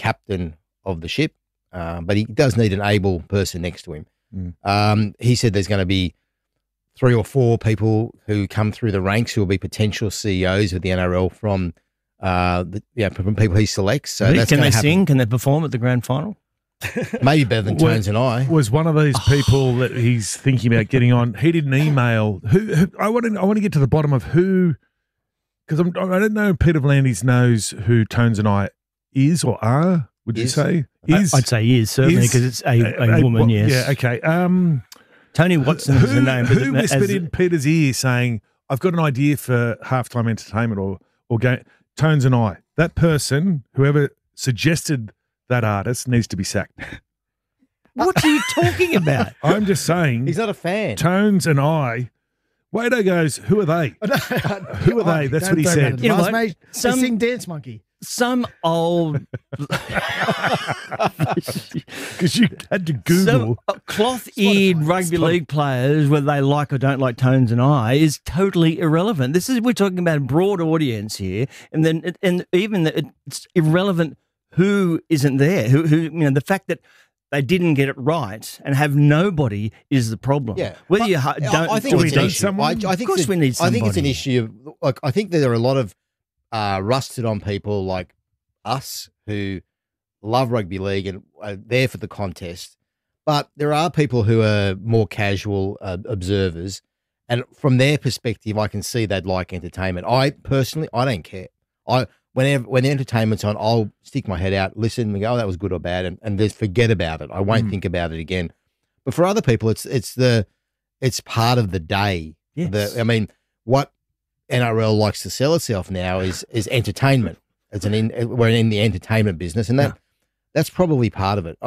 captain of the ship, but he does need an able person next to him. He said there's going to be 3 or 4 people who come through the ranks who will be potential CEOs of the NRL from from people he selects. So that's can they happen. sing? Can they perform at the grand final? Maybe better than Tones and I. Was one of these people that he's thinking about getting on? He did an email. Who I want to get to the bottom of who, because I don't know. Peter V'landys knows who Tones and I is or are. Would you say? I'd say he is, certainly, because it's a woman. Yes. Yeah. Okay. Tony Watson is the name. Who whispered in Peter's ear saying, "I've got an idea for halftime entertainment or game." Tones and I. That person, whoever suggested that artist, needs to be sacked. What are you talking about? I'm just saying. He's not a fan. Tones and I. Wado goes, who are they? Who are they? That's what he said. You know what? Mate, they sing Dance Monkey. Some old Because you had to Google. cloth-eared rugby league players, whether they like or don't like Tones and I, is totally irrelevant. We're talking about a broad audience here, and it's irrelevant who isn't there. Who the fact that they didn't get it right and have nobody is the problem. Yeah, whether you I don't, think do we it's an need issue. someone? I think of course, we need somebody. I think it's an issue of like I think that there are a lot of rusted on people like us who love rugby league and are there for the contest, but there are people who are more casual observers, and from their perspective, I can see they'd like entertainment. I personally, I don't care. When the entertainment's on, I'll stick my head out, listen, and go, "Oh, that was good or bad," and just forget about it. I won't think about it again. But for other people, it's part of the day. Yes. What NRL likes to sell itself now is entertainment. We're in the entertainment business, and that's probably part of it.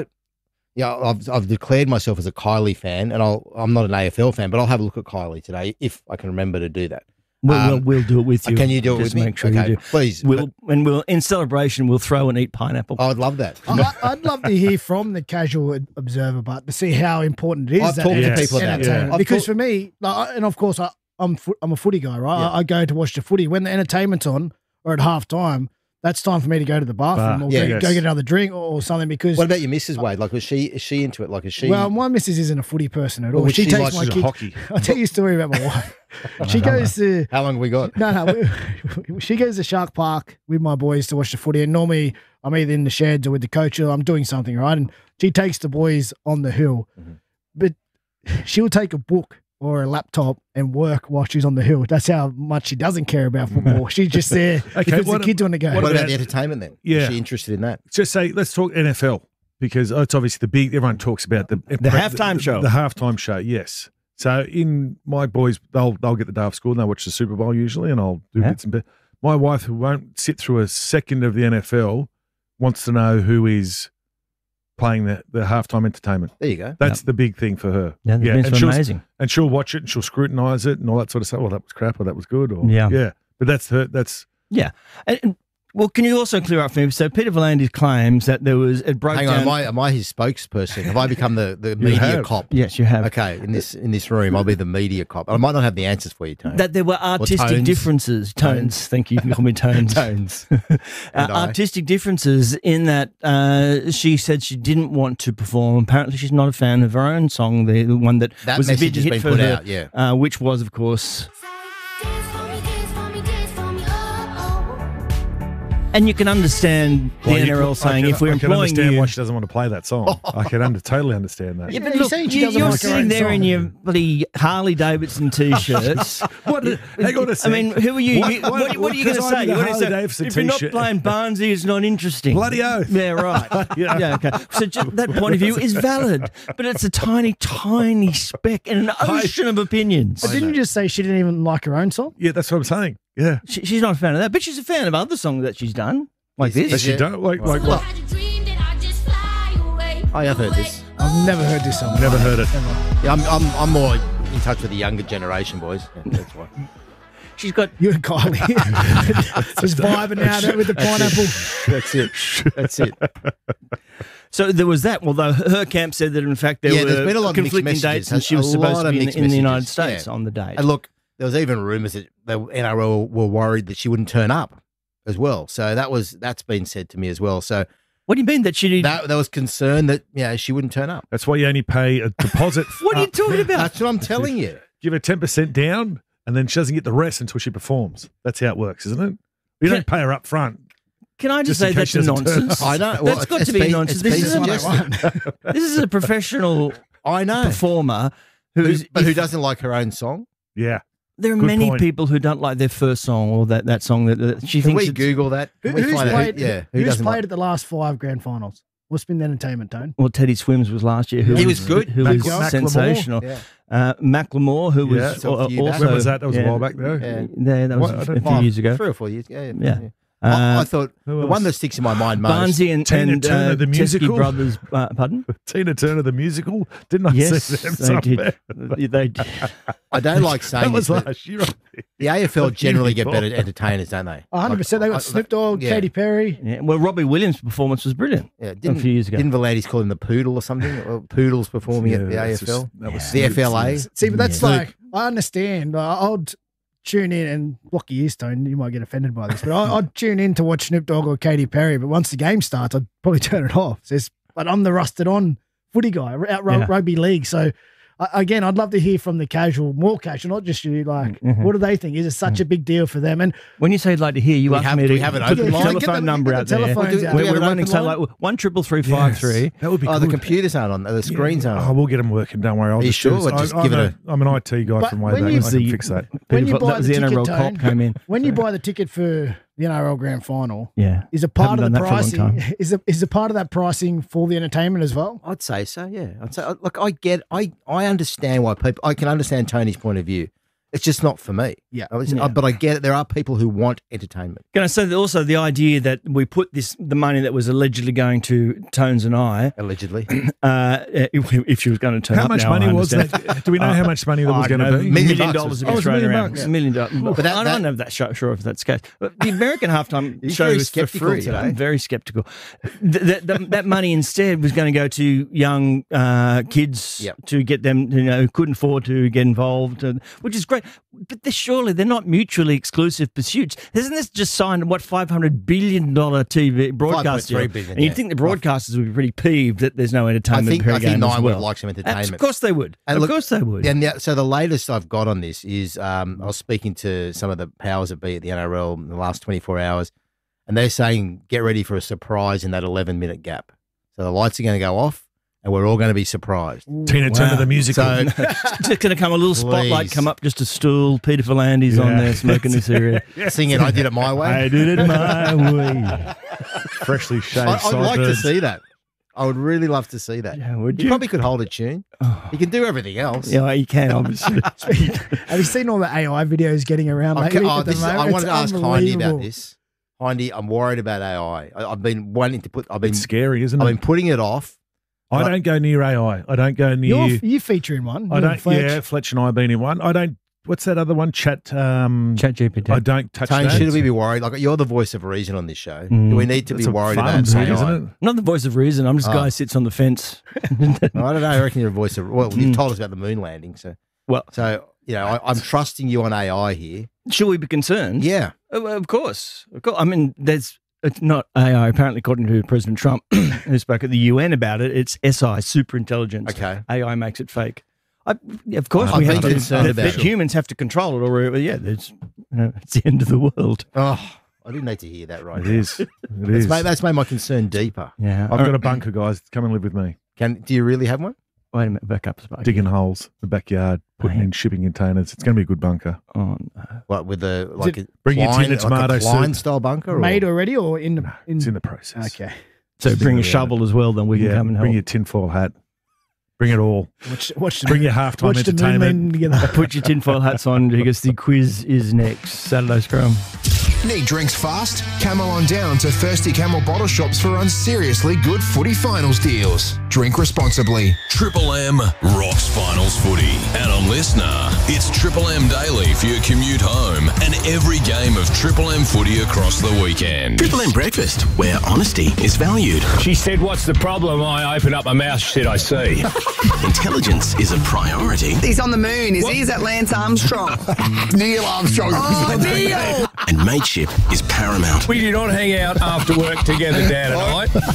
I've declared myself as a Kylie fan, and I'm not an AFL fan, but I'll have a look at Kylie today if I can remember to do that. We'll do it with you. Can you do it Just with me? make sure Okay, you do. please. We'll in celebration we'll throw and eat pineapple. I would love that. I'd love to hear from the casual observer, but to see how important it is. I've talked to people about entertainment. that. Because for me, and of course, I'm a footy guy, right? Yeah. I go to watch the footy when the entertainment's on or at half time. That's time for me to go to the bathroom or go get another drink or something. Because what about your missus, Wade? Like, is she into it? Like, is she? Well, my missus isn't a footy person at all. Well, she she takes likes my kids. hockey. I'll tell you a story about my wife. She goes to How long have we got? she goes to Shark Park with my boys to watch the footy, and normally I'm either in the sheds or with the coach or I'm doing something, right? And she takes the boys on the hill, but she'll take a book or a laptop and work while she's on the hill. That's how much she doesn't care about football. She's just there because the kids want to go. What about the entertainment then? Yeah. Is she interested in that? Just say, let's talk NFL because it's obviously the big. Everyone talks about the halftime show. The halftime show, yes. So in my boys, they'll get the day off school and they'll watch the Super Bowl usually, and I'll do bits and bits. My wife, who won't sit through a second of the NFL, wants to know who is playing the halftime entertainment. There you go. That's the big thing for her. Yeah, it's amazing. And she'll watch it and she'll scrutinise it and all that sort of stuff. Well, that was crap or that was good. Or, Yeah. But that's her. That's Yeah. Well, can you also clear up for me? So Peter V'landys claims that there was it broke Hang down. on, am I his spokesperson? Have I become the media have. cop? Yes, you have. Okay, in this room, I'll be the media cop. I might not have the answers for you, Tony. That there were artistic tones. differences. Tones. Thank you. You can call me Tones. Tones. And I. Artistic differences in that she said she didn't want to perform. Apparently, she's not a fan of her own song, the one that was a big message has hit been for put her, out, yeah. which was, of course. And you can understand the NRL saying if we're I can employing understand you. why she doesn't want to play that song. I can totally understand that. Yeah, but He's look, saying she doesn't you're like her sitting own there song. in your bloody Harley Davidson t-shirts. Hang on a sec. I mean, who are you? What- What are you going to because I say? did a You're gonna Harley say, Davidson if you're not t-shirt. playing Barnsley, it's not interesting. Bloody oath. Yeah, right. Yeah. Okay. So that point of view is valid, but it's a tiny, tiny speck in an ocean of opinions. But didn't you just say she didn't even like her own song? Yeah, that's what I'm saying. Yeah. She's not a fan of that, but she's a fan of other songs that she's done, like Is this. She don't like what? I have heard this. I've never heard this song. Never heard it. Yeah, I'm more in touch with the younger generation, boys. Yeah, that's why. She's got. You and Kylie just vibing out with the pineapple. That's it. That's it. So there was that. Although her camp said that in fact there There's were been a lot of mixed conflicting messages. dates, and she was A lot supposed to of be in mixed the United messages. States Yeah. on the date. And look, there was even rumours that the NRL were worried that she wouldn't turn up as well. So that's been said to me as well. So What do you mean that she did? That there was concern that she wouldn't turn up. That's why you only pay a deposit. What are you talking about? That's what I'm telling you. Give her 10% down, and then she doesn't get the rest until she performs. That's how it works, isn't it? You don't pay her up front. Can I just Just in say case that's she doesn't turn nonsense? up. I know. That's got to be nonsense. This is, suggested. this is a professional I know. performer Who doesn't like her own song? Yeah. There are Good many point. people who don't like their first song or that song that she Can thinks we it's- Google that? Can we Who's find out played? who Who's doesn't played like? at the last 5 grand finals? What's been the entertainment, Tone? Well, Teddy Swims was last year. He was good. Who Mac- was Macklemore. sensational. Yeah. Macklemore, who Yeah. was So a few also. back. When was that? That was a yeah. while back, though. Yeah. That was What? I a don't- few years ago. 3 or 4 years. Yeah. Yeah. I thought Who the one else? that sticks in my mind most. Barnsey and Tina Turner, the Teskey musical? brothers. Pardon? Tina Turner, the musical. Didn't I Yes, see them they somewhere? did. They did. I don't like That saying was this, but last year. the AFL generally get before. better entertainers, don't they? 100%. They got Snoop Dogg, yeah. Katy Perry. Yeah. Well, Robbie Williams' performance was brilliant. Yeah, a few years ago. Didn't Volandis call him the poodle or something? Or Poodles performing at the that's AFL? just- that was The Snoop's. FLA? See, but that's Yeah. like, I understand. I'd tune in and block your ears, Tone. You might get offended by this, but I'd tune in to watch Snoop Dogg or Katy Perry. But once the game starts, I'd probably turn it off. But I'm the rusted on footy guy, out rugby league. So, again, I'd love to hear from the casual, more casual, not just you. Like, what do they think? Is it such a big deal for them? And When you say you'd like to hear, you We ask have- me do to we have an put open the line? telephone Get the- number get out the there. telephones Do we out. have We're an running open so line? like 1-333-533. Yes, that would be Oh, good. the computers aren't on. The screens aren't Oh, on. we'll get them working. Don't worry. I'll Are you just do sure? this. Or just I give it know. I'm an IT guy But from way when back. you- I can fix that. When you That buy was the the ticket, NRL Tone, cop came in. when you buy the ticket for the NRL Grand Final, Yeah. is a part Haven't of the done that for a long pricing? Is a part of that pricing for the entertainment as well? I'd say so, yeah. I'd say, look, I understand why people, I can understand Tony's point of view. It's just not for me. Yeah. But I get it. There are people who want entertainment. Can I say that also the idea that we put the money that was allegedly going to Tones and I, Allegedly. if she was going to turn How up much now, I money was understand. that? Do we know how much money that was I going don't to know, be? $1 Million million bucks. to Oh, be it's thrown $1 million around. bucks. $1 million. But that- I don't know if that's sure if that's the case. But the American halftime He's show very was for sceptical free. today. I'm very skeptical. That money instead was going to go to young kids Yep. to get them, who couldn't afford to get involved, which is great. But surely they're not mutually exclusive pursuits. Isn't this just signed what $500 billion TV broadcast deal? 5.3 billion, And you'd yeah. think the broadcasters would be pretty peeved that there's no I entertainment think per game Nine as would well. like some entertainment. Of course they would. And Of look- course they would. So the latest I've got on this is I was speaking to some of the powers that be at the NRL in the last 24 hours, and they're saying get ready for a surprise in that 11-minute gap. So the lights are going to go off, and we're all going to be surprised. Tina Turner, the musical. So Just going to come a little spotlight, Please. come up just a stool. Peter Volandis on Yeah. there smoking a cigarette. sing it, I did it my way. I did it my way. Freshly shaved I'd like to sideburns. see that. I would really love to see that. Yeah, would You you? probably could hold a tune. Oh. You can do everything else. Yeah, you can, obviously. Have you seen all the AI videos getting around lately? at the moment? I wanted It's to ask Hindy unbelievable. about this. Hindy, I'm worried about AI. I've been wanting to put. It's scary, isn't I've it? been putting it off. I don't go near AI. I don't go near. You feature in one. I you don't. and Fletch. Yeah, Fletch and I have been in one. I don't. What's that other one? Chat. ChatGPT. I don't touch Tone, that. should we be worried? Like you're the voice of reason on this show. Mm. Do we need to That's be a worried fun about thing, AI? isn't it? I'm not the voice of reason. I'm just a guy Oh. who sits on the fence. I don't know. I reckon you're a voice of. Well, you've told us about the moon landing, so Well, I'm trusting you on AI here. should we be concerned? Yeah. Of course. I mean, it's not AI, apparently, according to President Trump, who spoke at the UN about it. It's SI, superintelligence. Okay. AI makes it fake. Of course, I've we been have to. concerned about it. Humans have to control it, or it's the end of the world. Oh, I didn't need to hear that right It now. is. It is. That's made my concern deeper. Yeah, I've got a bunker, guys. Come and live with me. Do you really have one? Wait a minute, back up, Sparky. Digging holes in the backyard, putting in shipping containers. It's going to be a good bunker. Oh, no. What with the Bring your tin of tomato like a Klein soup. style bunker? Or? Made already or in the It's in the process. Okay. So Just bring a thinking about shovel as well, then we can Yeah, come and help. bring your tinfoil hat. Bring it all. Watch the Bring your halftime watch the moon landing entertainment. together. Put your tinfoil hats on because the quiz is next. Saturday Scrum. Need drinks fast? Camel on down to Thirsty Camel bottle shops for unseriously good footy finals deals. Drink responsibly. Triple M rocks finals footy. And on Listener, it's Triple M daily for your commute home and every game of Triple M footy across the weekend. Triple M Breakfast, where honesty is valued. She said, "What's the problem?" I opened up my mouth. She said, "I see." Intelligence is a priority. He's on the moon. Is he? Is that Lance Armstrong? Neil Armstrong. Oh, Neil! And mateship is paramount. We do not hang out after work together, Dad and I.